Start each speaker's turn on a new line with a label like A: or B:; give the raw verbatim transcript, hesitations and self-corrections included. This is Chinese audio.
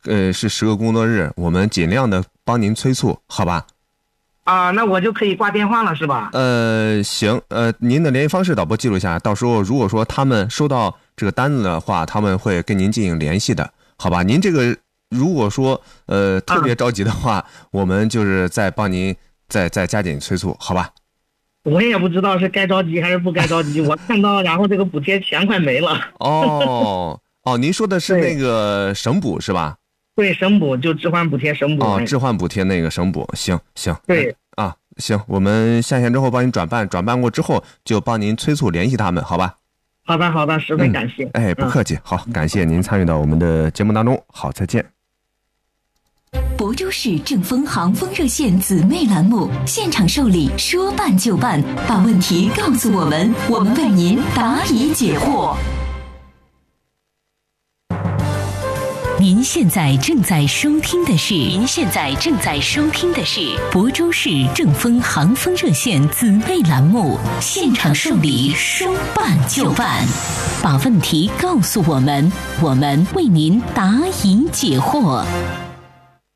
A: 呃是十个工作日，我们尽量的帮您催促，好吧？
B: 啊，那我就可以挂电话了是吧？
A: 呃，行，呃，您的联系方式导播记录下来，到时候如果说他们收到这个单子的话，他们会跟您进行联系的，好吧？您这个如果说呃特别着急的话，啊、我们就是再帮您再再加紧催促，好吧？
B: 我也不知道是该着急还是不该着急，我看到然后这个补贴钱快没了。
A: 哦哦，您说的是那个省补是吧？
B: 对，省补就置换补贴省补。
A: 哦，置换补贴那个省补，行行。
B: 对、
A: 嗯、啊，行，我们下线之后帮您转办，转办过之后就帮您催促联系他们，好吧？
B: 好的好的，十分感谢。
A: 嗯、哎，不客气、嗯，好，感谢您参与到我们的节目当中，好，再见。
C: 亳州市正风航风热线姊妹栏目现场受理，说办就办，把问题告诉我们，我们为您答疑解惑。您现在正在收听的是，您现在正在收听的是亳州市正风航风热线姊妹栏目现场受理，说办就办，把问题告诉我们，我们为您答疑解惑。